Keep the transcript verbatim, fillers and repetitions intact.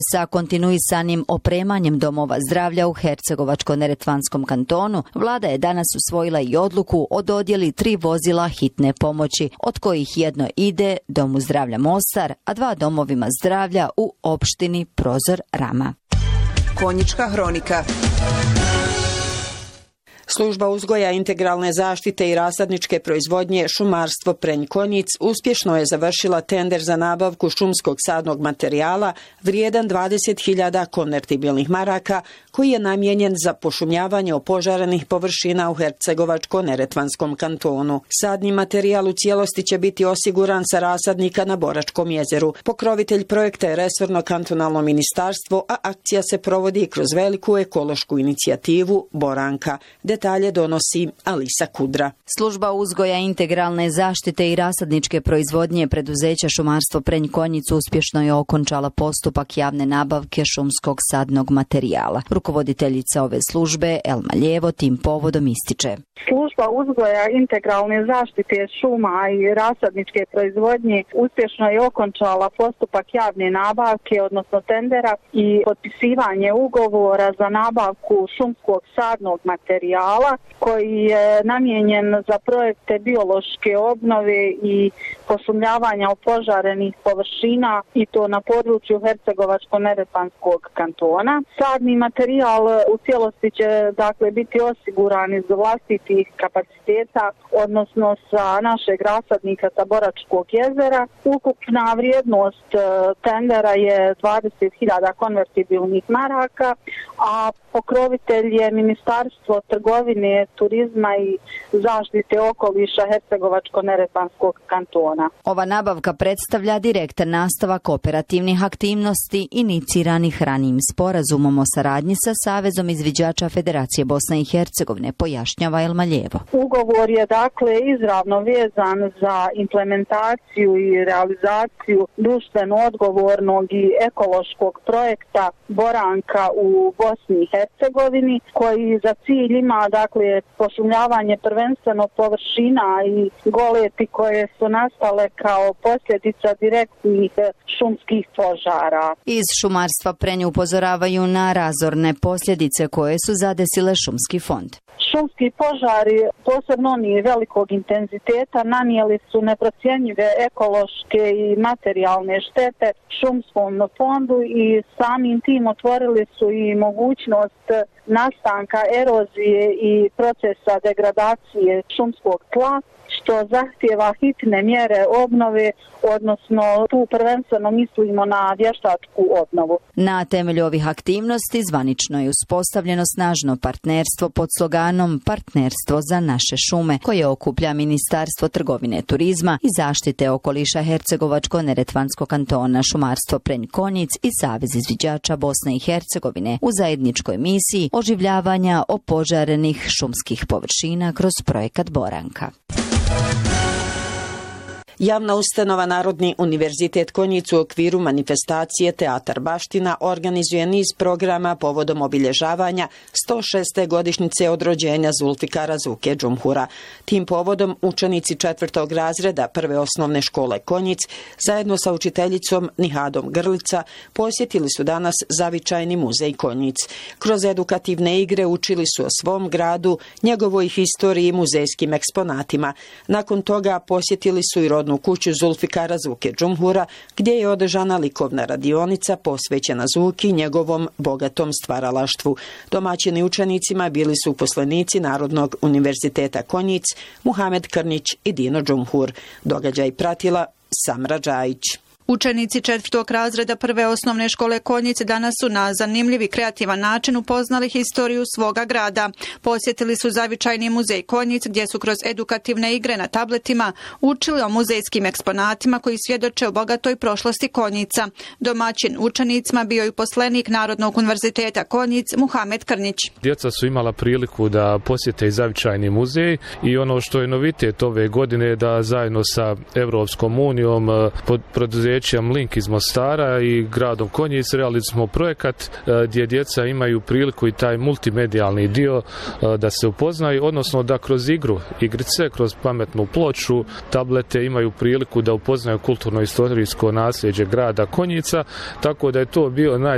Sa kontinuisanim opremanjem domova zdravlja u Hercegovačko-neretvanskom kantonu, vlada je danas usvojila i odluku o dodjeli tri vozila hitne pomoći, od kojih jedno ide Domu zdravlja Mostar, a dva domovima zdravlja u opštini Prozor Rama. Konjička hronika. Služba uzgoja integralne zaštite i rasadničke proizvodnje Šumarstvo Prenj Konjic uspješno je završila tender za nabavku šumskog sadnog materijala vrijedan dvadeset hiljada konvertibilnih maraka, koji je namijenjen za pošumljavanje opožarenih površina u Hercegovačko-neretvanskom kantonu. Sadni materijal u cijelosti će biti osiguran sa rasadnika na Boračkom jezeru. Pokrovitelj projekta je resorno kantonalno ministarstvo, a akcija se provodi kroz veliku ekološku inicijativu Boranka. Detalje donosi Alisa Kudra. Služba uzgoja integralne zaštite i rasadničke proizvodnje preduzeća Šumarstvo Prenj Konjic uspješno je okončala postupak javne nabavke šumskog sadnog materijala. Rukovoditeljica ove službe Elma Ljevo tim povodom ističe. Služba uzgoja integralne zaštite šuma i rasadničke proizvodnje uspješno je okončala postupak javne nabavke, odnosno tendera, i potpisivanje ugovora za nabavku šumskog sadnog materijala koji je namijenjen za projekte biološke obnove i pošumljavanja opožarenih površina, i to na području Hercegovačko-neretvanskog kantona. Sadni materijal u cijelosti će dakle biti osiguran iz vlastitih kapaciteta, odnosno sa našeg rasadnika sa Boračkog jezera. Ukupna vrijednost tendera je dvadeset hiljada konvertibilnih maraka, a pokrovitelj je Ministarstvo trgovine, turizma i zaštite okoliša Hercegovačko-neretvanskog kantona. Ova nabavka predstavlja direktan nastavak operativnih aktivnosti iniciranih ranijim sporazumom o saradnji sa Savezom izviđača Federacije Bosne i Hercegovine, pojašnjava Elma Ljevo. Ugovor je dakle izravno vezan za implementaciju i realizaciju društveno odgovornog i ekološkog projekta Boranka u Bosni i Hercegovini, koji za cilj ima dakle pošumljavanje prvenstveno površina i goleti koje su nastale kao posljedica direktnih šumskih požara. Iz Šumarstva Prenj upozoravaju na razorne posljedice koje su zadesile šumski fond. Šumski požari, posebno oni velikog intenziteta, nanijeli su neprocjenjive ekološke i materijalne štete šumskom fondu i samim tim otvorili su i mogućnost nastanka erozije i procesa degradacije šumskog tla, što zahtjeva hitne mjere obnove, odnosno tu prvenstveno mislimo na vještačku obnovu. Na temelju ovih aktivnosti zvanično je uspostavljeno snažno partnerstvo pod sloganom Partnerstvo za naše šume, koje okuplja Ministarstvo trgovine, turizma i zaštite okoliša Hercegovačko-neretvanskog kantona Šumarstvo Prenj Konjic i Savez izviđača Bosne i Hercegovine u zajedničkoj misiji oživljavanja opožarenih šumskih površina kroz projekat Boranka. Javna ustanova Narodni univerzitet Konjic u okviru manifestacije Teatar Baština organizuje niz programa povodom obilježavanja sto šeste godišnjice od rođenja Zulfikara Zuke Džumhura. Tim povodom učenici četvrtog razreda prve osnovne škole Konjic zajedno sa učiteljicom Nihadom Grlica posjetili su danas zavičajni muzej Konjic. Kroz edukativne igre učili su o svom gradu, njegovoj historiji i muzejskim eksponatima. Nakon toga posjetili su i rodnu kuću Zulfikara Zuke Džumhura, gdje je održana likovna radionica posvećena Zuki i njegovom bogatom stvaralaštvu. Domaćini učenicima bili su uposlenici Narodnog univerziteta Konjic, Muhamed Krnić i Dino Džumhur. Događaj pratila Samra Džajić. Učenici četvrtog razreda prve osnovne škole Konjic danas su na zanimljiv i kreativan način upoznali historiju svoga grada. Posjetili su zavičajni muzej Konjic, gdje su kroz edukativne igre na tabletima učili o muzejskim eksponatima koji svjedoče o bogatoj prošlosti Konjica. Domaćin učenicima bio i uposlenik Narodnog univerziteta Konjic Muhamed Krnić. Djeca su imala priliku da posjete i zavičajni muzej i ono što je novitet ove godine da zajedno sa Evropskom unijom pod produzećem Link iz Mostara i gradom Konjic realizirali smo projekat gdje djeca imaju priliku i taj multimedijalni dio da se upoznaju, odnosno da kroz igru, igrice, kroz pametnu ploču, tablete imaju priliku da upoznaju kulturno-istorijsko nasljeđe grada Konjica, tako da je to bio naj